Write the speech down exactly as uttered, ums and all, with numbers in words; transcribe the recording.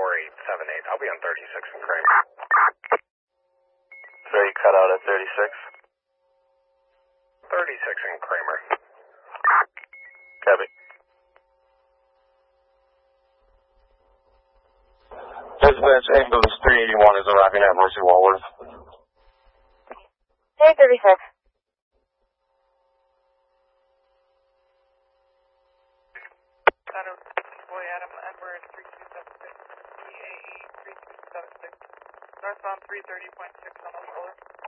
four eight seven eight. I'll be on thirty-six in Kramer. So you cut out at thirty-six? thirty-six in Kramer. Copy. Dispatch, ambulance three eighty-one is arriving at Mercy Walworth. Hey, thirty-six. Adam, boy, Adam, Edward, three two seven six, B A E three two seven six, northbound three thirty point six on the roller.